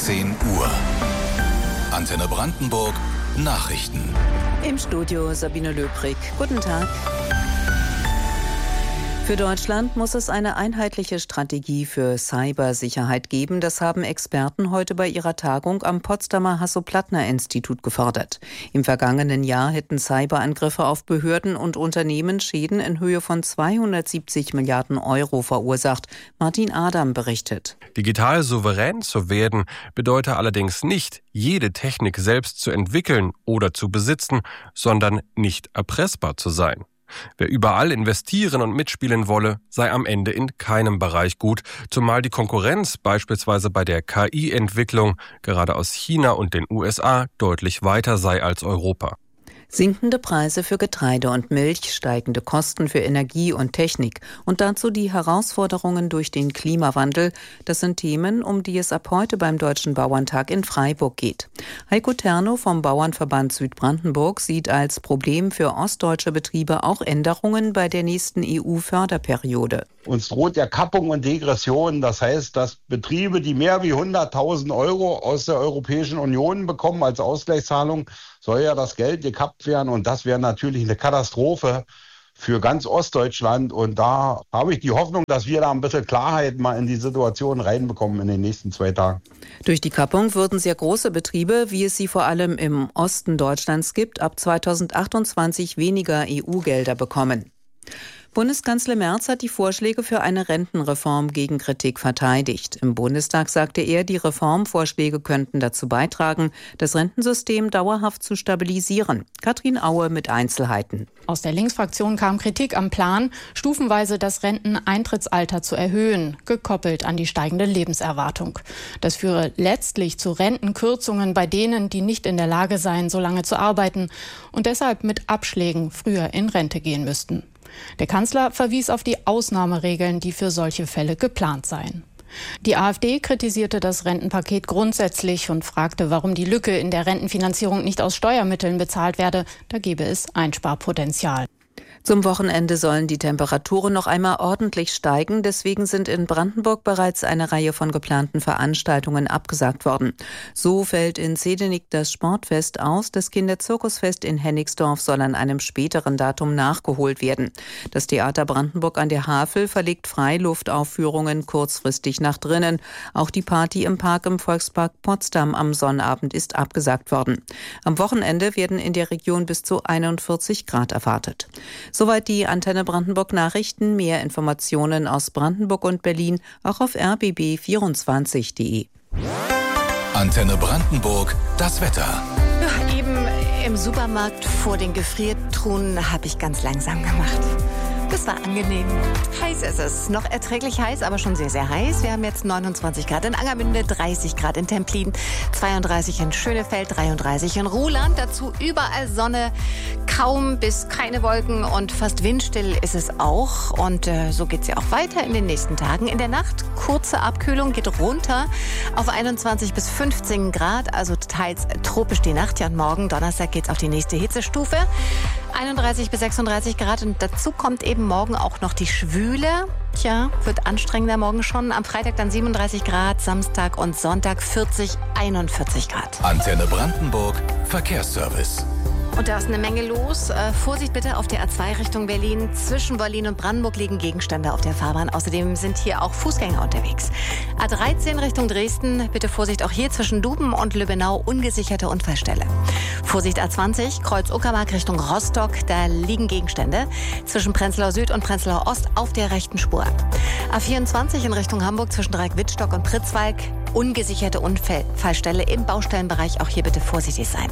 16 Uhr. Antenne Brandenburg Nachrichten. Im Studio Sabine Löbrig. Guten Tag. Für Deutschland muss es eine einheitliche Strategie für Cybersicherheit geben. Das haben Experten heute bei ihrer Tagung am Potsdamer Hasso-Plattner-Institut gefordert. Im vergangenen Jahr hätten Cyberangriffe auf Behörden und Unternehmen Schäden in Höhe von 270 Milliarden Euro verursacht. Martin Adam berichtet. Digital souverän zu werden bedeutet allerdings nicht, jede Technik selbst zu entwickeln oder zu besitzen, sondern nicht erpressbar zu sein. Wer überall investieren und mitspielen wolle, sei am Ende in keinem Bereich gut, zumal die Konkurrenz beispielsweise bei der KI-Entwicklung gerade aus China und den USA deutlich weiter sei als Europa. Sinkende Preise für Getreide und Milch, steigende Kosten für Energie und Technik und dazu die Herausforderungen durch den Klimawandel. Das sind Themen, um die es ab heute beim Deutschen Bauerntag in Freiburg geht. Heiko Terno vom Bauernverband Südbrandenburg sieht als Problem für ostdeutsche Betriebe auch Änderungen bei der nächsten EU-Förderperiode. Uns droht ja Kappung und Degression. Das heißt, dass Betriebe, die mehr wie 100.000 Euro aus der Europäischen Union bekommen als Ausgleichszahlung, soll ja das Geld gekappt werden. Und das wäre natürlich eine Katastrophe für ganz Ostdeutschland. Und da habe ich die Hoffnung, dass wir da ein bisschen Klarheit mal in die Situation reinbekommen in den nächsten 2 Tagen. Durch die Kappung würden sehr große Betriebe, wie es sie vor allem im Osten Deutschlands gibt, ab 2028 weniger EU-Gelder bekommen. Bundeskanzler Merz hat die Vorschläge für eine Rentenreform gegen Kritik verteidigt. Im Bundestag sagte er, die Reformvorschläge könnten dazu beitragen, das Rentensystem dauerhaft zu stabilisieren. Katrin Aue mit Einzelheiten. Aus der Linksfraktion kam Kritik am Plan, stufenweise das Renteneintrittsalter zu erhöhen, gekoppelt an die steigende Lebenserwartung. Das führe letztlich zu Rentenkürzungen bei denen, die nicht in der Lage seien, so lange zu arbeiten und deshalb mit Abschlägen früher in Rente gehen müssten. Der Kanzler verwies auf die Ausnahmeregeln, die für solche Fälle geplant seien. Die AfD kritisierte das Rentenpaket grundsätzlich und fragte, warum die Lücke in der Rentenfinanzierung nicht aus Steuermitteln bezahlt werde. Da gebe es Einsparpotenzial. Zum Wochenende sollen die Temperaturen noch einmal ordentlich steigen. Deswegen sind in Brandenburg bereits eine Reihe von geplanten Veranstaltungen abgesagt worden. So fällt in Zedenik das Sportfest aus. Das Kinderzirkusfest in Hennigsdorf soll an einem späteren Datum nachgeholt werden. Das Theater Brandenburg an der Havel verlegt Freiluftaufführungen kurzfristig nach drinnen. Auch die Party im Park im Volkspark Potsdam am Sonnabend ist abgesagt worden. Am Wochenende werden in der Region bis zu 41 Grad erwartet. Soweit die Antenne Brandenburg Nachrichten. Mehr Informationen aus Brandenburg und Berlin auch auf rbb24.de. Antenne Brandenburg, das Wetter. Ja, eben im Supermarkt vor den Gefriertruhen habe ich ganz langsam gemacht. Das war angenehm. Heiß ist es. Noch erträglich heiß, aber schon sehr, sehr heiß. Wir haben jetzt 29 Grad in Angermünde, 30 Grad in Templin, 32 in Schönefeld, 33 in Ruhland. Dazu überall Sonne, kaum bis keine Wolken und fast windstill ist es auch. Und so geht es ja auch weiter in den nächsten Tagen. In der Nacht kurze Abkühlung, geht runter auf 21 bis 15 Grad, also teils tropisch die Nacht. Ja, und morgen Donnerstag geht es auf die nächste Hitzestufe. 31 bis 36 Grad und dazu kommt eben morgen auch noch die Schwüle. Tja, wird anstrengender morgen schon. Am Freitag dann 37 Grad, Samstag und Sonntag 40, 41 Grad. Antenne Brandenburg, Verkehrsservice. Und da ist eine Menge los. Vorsicht bitte auf der A2 Richtung Berlin. Zwischen Berlin und Brandenburg liegen Gegenstände auf der Fahrbahn. Außerdem sind hier auch Fußgänger unterwegs. A13 Richtung Dresden. Bitte Vorsicht auch hier zwischen Duben und Lübbenau. Ungesicherte Unfallstelle. Vorsicht A20 Kreuz Uckermark Richtung Rostock. Da liegen Gegenstände. Zwischen Prenzlau Süd und Prenzlau Ost auf der rechten Spur. A24 in Richtung Hamburg zwischen Dreieck-Wittstock und Pritzwalk. Ungesicherte Unfallstelle im Baustellenbereich. Auch hier bitte vorsichtig sein.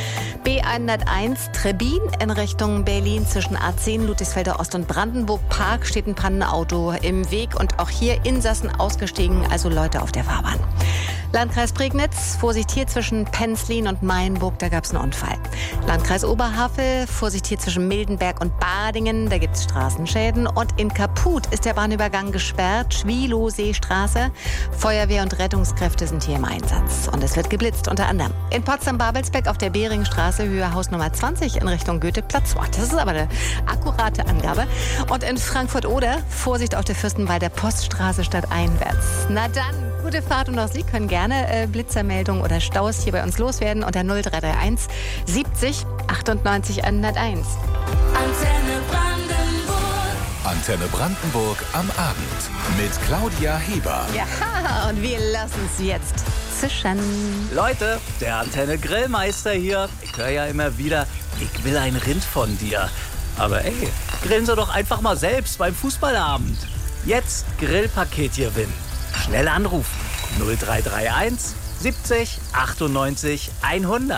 B101 Trebin in Richtung Berlin zwischen A10 Ludwigsfelder Ost und Brandenburg Park steht ein Pannenauto im Weg und auch hier Insassen ausgestiegen, also Leute auf der Fahrbahn. Landkreis Prignitz, Vorsicht hier zwischen Penzlin und Mainburg, da gab es einen Unfall. Landkreis Oberhavel, Vorsicht hier zwischen Mildenberg und Badingen, da gibt es Straßenschäden. Und in Kaput ist der Bahnübergang gesperrt, Schwielow-Seestraße. Feuerwehr und Rettungskräfte sind hier im Einsatz. Und es wird geblitzt, unter anderem in Potsdam-Babelsberg auf der Beringstraße, Höhe Haus Nummer 20 in Richtung Goetheplatz. Das ist aber eine akkurate Angabe. Und in Frankfurt-Oder, Vorsicht auf der Fürstenwalder Poststraße stadteinwärts. Na dann, Gute Fahrt und auch Sie können gerne Blitzermeldungen oder Staus hier bei uns loswerden unter 0331 70 98 101. Antenne Brandenburg. Antenne Brandenburg am Abend mit Claudia Heber. Ja, und wir lassen es jetzt zischen. Leute, der Antenne Grillmeister hier. Ich höre ja immer wieder, ich will ein Rind von dir. Aber ey, grillen Sie doch einfach mal selbst beim Fußballabend. Jetzt Grillpaket gewinnen. Schnell anrufen. 0331 70 98 100.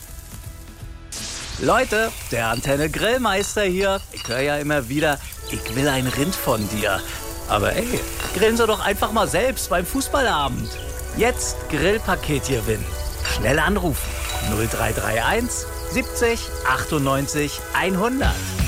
Leute, der Antenne Grillmeister hier. Ich höre ja immer wieder, ich will ein Rind von dir. Aber ey, grillen Sie doch einfach mal selbst beim Fußballabend. Jetzt Grillpaket gewinnen. Schnell anrufen. 0331 70 98 100.